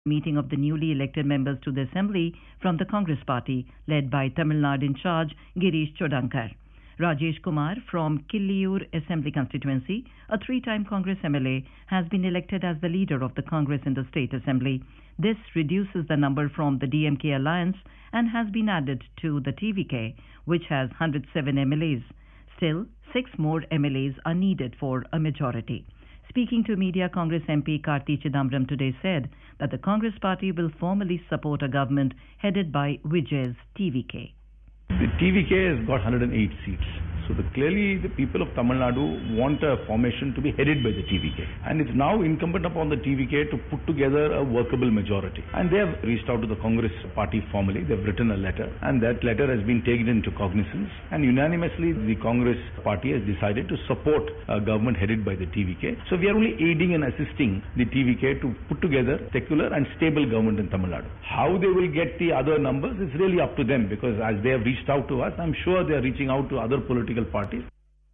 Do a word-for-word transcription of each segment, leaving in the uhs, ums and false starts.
meeting of the newly elected members to the Assembly from the Congress party, led by Tamil Nadu in charge Girish Chodankar. Rajesh Kumar from Killiyur Assembly constituency, a three-time Congress M L A, has been elected as the leader of the Congress in the State Assembly. This reduces the number from the D M K alliance and has been added to the T V K, which has one hundred seven M L As. Still, six more M L As are needed for a majority. Speaking to media, Congress M P Karti Chidambaram today said that the Congress party will formally support a government headed by Vijay's T V K. The T V K has got one hundred eight seats. So the, clearly the people of Tamil Nadu want a formation to be headed by the T V K. And it's now incumbent upon the T V K to put together a workable majority. And they have reached out to the Congress party formally. They've written a letter. And that letter has been taken into cognizance. And unanimously the Congress party has decided to support a government headed by the T V K. So we are only aiding and assisting the T V K to put together secular and stable government in Tamil Nadu. How they will get the other numbers is really up to them, because as they have reached out to us, I'm sure they are reaching out to other political parties.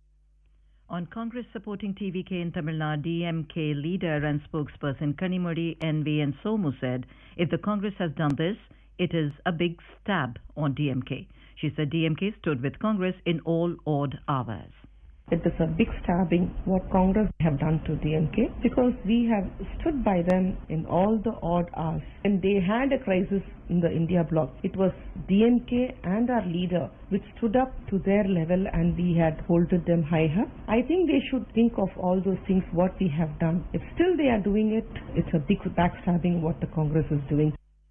On Congress supporting T V K in Tamil Nadu, D M K leader and spokesperson Kanimozhi N V and Somu said, if the Congress has done this, it is a big stab on D M K. She said D M K stood with Congress in all odd hours. It is a big stabbing what Congress have done to D M K, because we have stood by them in all the odd hours. When they had a crisis in the India bloc, it was D M K and our leader which stood up to their level, and we had holded them high up. I think they should think of all those things what we have done. If still they are doing it, it's a big backstabbing what the Congress is doing.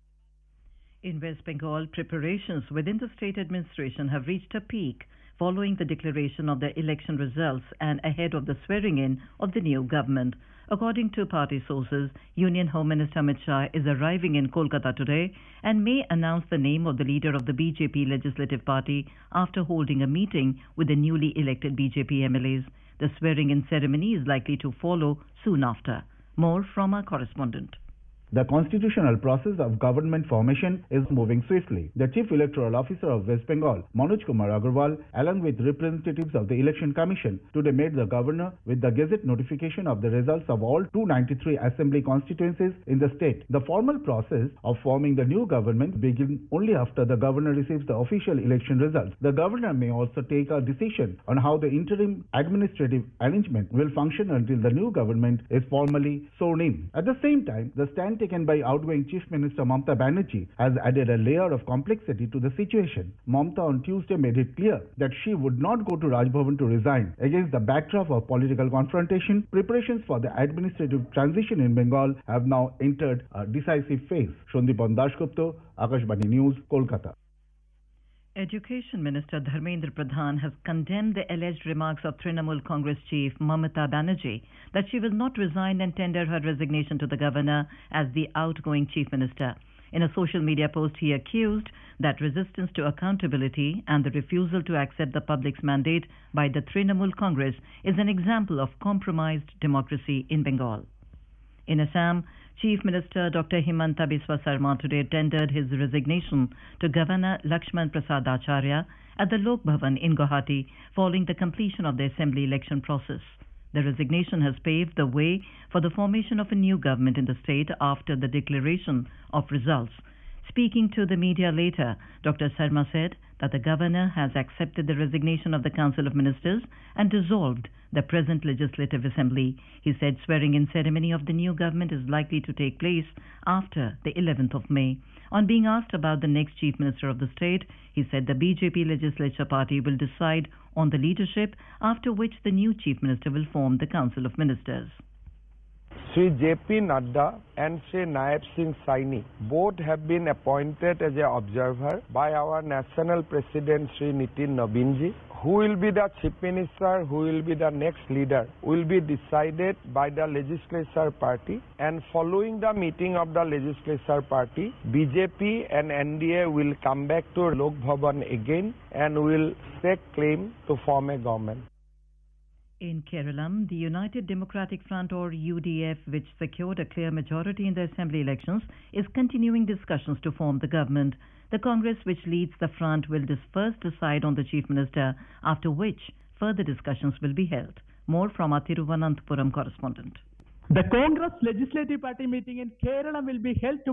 In West Bengal, preparations within the state administration have reached a peak following the declaration of the election results and ahead of the swearing-in of the new government. According to party sources, Union Home Minister Amit Shah is arriving in Kolkata today and may announce the name of the leader of the B J P Legislative Party after holding a meeting with the newly elected B J P M L As. The swearing-in ceremony is likely to follow soon after. More from our correspondent. The constitutional process of government formation is moving swiftly. The Chief Electoral Officer of West Bengal, Manoj Kumar Agarwal, along with representatives of the Election Commission, today made the governor with the Gazette notification of the results of all two hundred ninety-three assembly constituencies in the state. The formal process of forming the new government begins only after the governor receives the official election results. The governor may also take a decision on how the interim administrative arrangement will function until the new government is formally sworn in. At the same time, the stand taken by outgoing Chief Minister Mamata Banerjee has added a layer of complexity to the situation. Mamata on Tuesday made it clear that she would not go to Raj Bhavan to resign. Against the backdrop of political confrontation, preparations for the administrative transition in Bengal have now entered a decisive phase. Shondipan Dasgupta, Akashvani News, Kolkata. Education Minister Dharmendra Pradhan has condemned the alleged remarks of Trinamool Congress chief Mamata Banerjee that she will not resign and tender her resignation to the governor as the outgoing chief minister. In a social media post, he accused that resistance to accountability and the refusal to accept the public's mandate by the Trinamool Congress is an example of compromised democracy in Bengal. In Assam, Chief Minister Doctor Himanta Biswa Sarma today tendered his resignation to Governor Lakshman Prasad Acharya at the Lok Bhavan in Guwahati following the completion of the assembly election process. The resignation has paved the way for the formation of a new government in the state after the declaration of results. Speaking to the media later, Doctor Sarma said that the governor has accepted the resignation of the Council of Ministers and dissolved the present Legislative Assembly. He said swearing-in ceremony of the new government is likely to take place after the eleventh of May. On being asked about the next Chief Minister of the state, he said the B J P Legislature Party will decide on the leadership, after which the new Chief Minister will form the Council of Ministers. Sri J P Nadda and Sri Naib Singh Saini both have been appointed as an observer by our National President Sri Nitin Nabinji. Who will be the Chief Minister, who will be the next leader, will be decided by the Legislature Party, and following the meeting of the Legislature Party, B J P and N D A will come back to Lok Bhavan again and will stake claim to form a government. In Kerala, the United Democratic Front or U D F, which secured a clear majority in the assembly elections, is continuing discussions to form the government. The Congress, which leads the front, will first decide on the chief minister, after which further discussions will be held. More from our Thiruvananthapuram correspondent. The Congress Legislative Party meeting in Kerala will be held tomorrow.